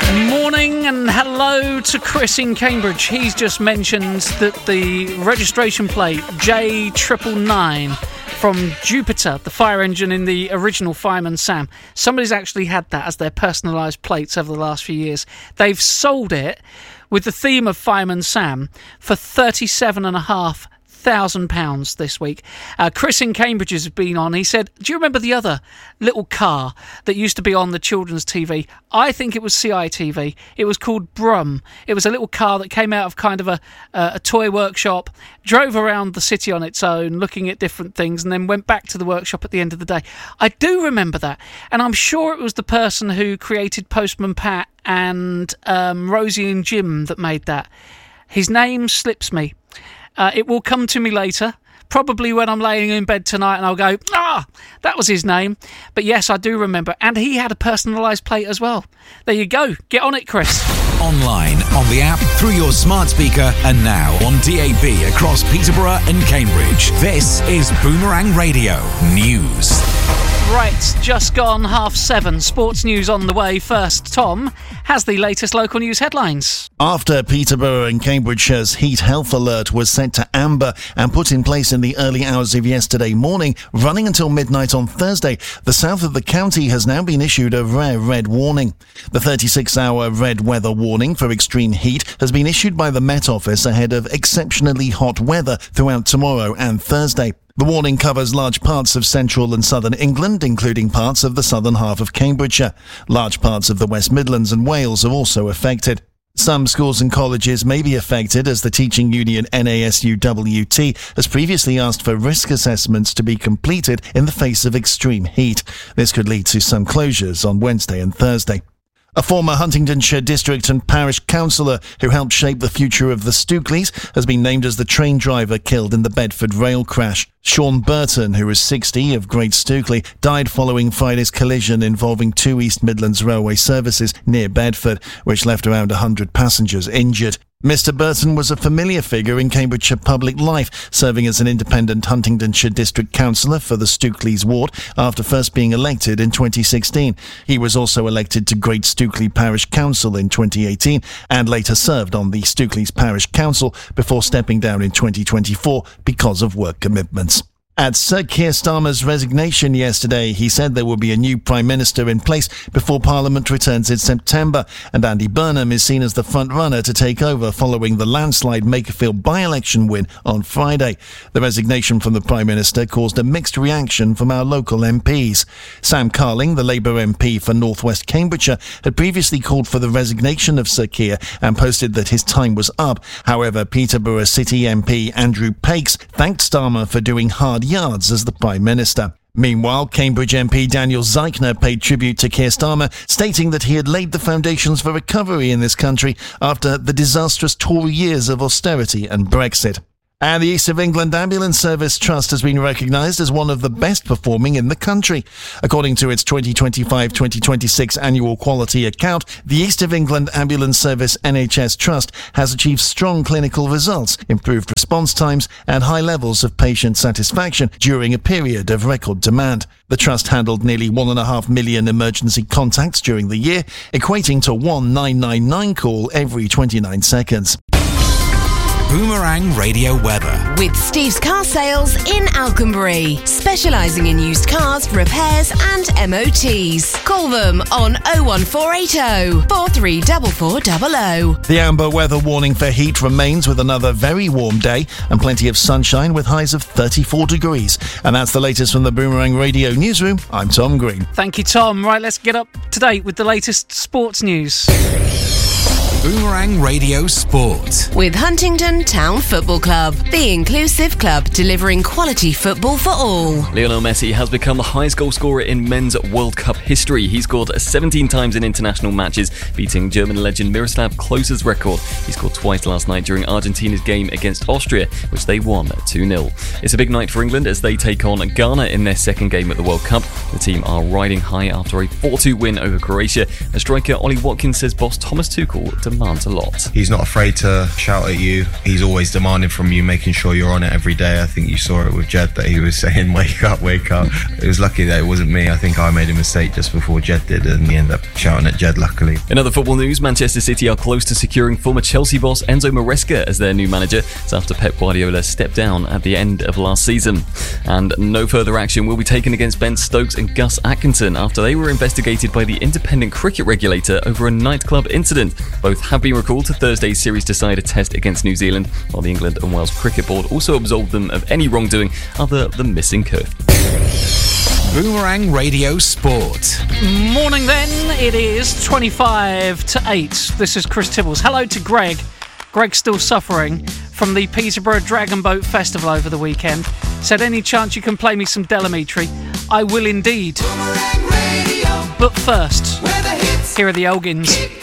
Morning and hello to Chris in Cambridge. He's just mentioned that the registration plate J999 from Jupiter, the fire engine in the original Fireman Sam, somebody's actually had that as their personalised plates over the last few years. They've sold it with the theme of Fireman Sam for £37,500 this week. Chris in Cambridge has been on. He said, do you remember the other little car that used to be on the children's TV? I think it was CITV. It was called Brum. It was a little car that came out of kind of a toy workshop, drove around the city on its own, looking at different things, and then went back to the workshop at the end of the day. I do remember that, and I'm sure it was the person who created Postman Pat and Rosie and Jim that made that. His name slips me. It will come to me later, probably when I'm laying in bed tonight, and I'll go, that was his name. But yes, I do remember. And he had a personalised plate as well. There you go. Get on it, Chris. Online, on the app, through your smart speaker, and now on DAB across Peterborough and Cambridge. This is Boomerang Radio News. Right, just gone 7:30. Sports news on the way. First, Tom has the latest local news headlines. After Peterborough and Cambridgeshire's heat health alert was set to amber and put in place in the early hours of yesterday morning, running until midnight on Thursday, the south of the county has now been issued a rare red warning. The 36-hour red weather warning for extreme heat has been issued by the Met Office ahead of exceptionally hot weather throughout tomorrow and Thursday. The warning covers large parts of central and southern England, including parts of the southern half of Cambridgeshire. Large parts of the West Midlands and Wales are also affected. Some schools and colleges may be affected as the teaching union NASUWT has previously asked for risk assessments to be completed in the face of extreme heat. This could lead to some closures on Wednesday and Thursday. A former Huntingdonshire district and parish councillor who helped shape the future of the Stookleys has been named as the train driver killed in the Bedford rail crash. Sean Burton, who was 60, of Great Stookley, died following Friday's collision involving two East Midlands railway services near Bedford, which left around 100 passengers injured. Mr. Burton was a familiar figure in Cambridgeshire public life, serving as an independent Huntingdonshire district councillor for the Stookleys ward after first being elected in 2016. He was also elected to Great Stookley Parish Council in 2018 and later served on the Stookleys Parish Council before stepping down in 2024 because of work commitments. At Sir Keir Starmer's resignation yesterday, he said there will be a new Prime Minister in place before Parliament returns in September, and Andy Burnham is seen as the front-runner to take over following the landslide Makerfield by-election win on Friday. The resignation from the Prime Minister caused a mixed reaction from our local MPs. Sam Carling, the Labour MP for North West Cambridgeshire, had previously called for the resignation of Sir Keir and posted that his time was up. However, Peterborough City MP Andrew Pakes thanked Starmer for doing hard yards as the Prime Minister. Meanwhile, Cambridge MP Daniel Zeichner paid tribute to Keir Starmer, stating that he had laid the foundations for recovery in this country after the disastrous Tory years of austerity and Brexit. And the East of England Ambulance Service Trust has been recognised as one of the best performing in the country. According to its 2025-2026 annual quality account, the East of England Ambulance Service NHS Trust has achieved strong clinical results, improved response times and high levels of patient satisfaction during a period of record demand. The Trust handled nearly 1.5 million emergency contacts during the year, equating to one 999 call every 29 seconds. Boomerang Radio weather. With Steve's Car Sales in Alconbury, specialising in used cars, repairs and MOTs. Call them on 01480 434400. The amber weather warning for heat remains with another very warm day and plenty of sunshine with highs of 34 degrees. And that's the latest from the Boomerang Radio Newsroom. I'm Tom Green. Thank you, Tom. Right, let's get up to date with the latest sports news. Boomerang Radio Sport. With Huntingdon Town Football Club, the inclusive club delivering quality football for all. Lionel Messi has become the highest goal scorer in men's World Cup history. He scored 17 times in international matches, beating German legend Miroslav Klose's record. He scored twice last night during Argentina's game against Austria, which they won 2-0. It's a big night for England as they take on Ghana in their second game at the World Cup. The team are riding high after a 4-2 win over Croatia. And striker Ollie Watkins says boss Thomas Tuchel demands a lot. He's not afraid to shout at you. He's always demanding from you, making sure you're on it every day. I think you saw it with Jed that he was saying, wake up, wake up. It was lucky that it wasn't me. I think I made a mistake just before Jed did, and he ended up shouting at Jed, luckily. In other football news, Manchester City are close to securing former Chelsea boss Enzo Maresca as their new manager. It's after Pep Guardiola stepped down at the end of last season. And no further action will be taken against Ben Stokes and Gus Atkinson after they were investigated by the Independent Cricket Regulator over a nightclub incident. Both have been recalled to Thursday's series decider test against New Zealand, while the England and Wales Cricket Board also absolved them of any wrongdoing other than missing curfew. Boomerang Radio Sport. Morning then, it is 25 to 8. This is Chris Tibbles. Hello to Greg. Greg's still suffering from the Peterborough Dragon Boat Festival over the weekend. Said, any chance you can play me some Delamitri? I will indeed. But first, here are the Elgins.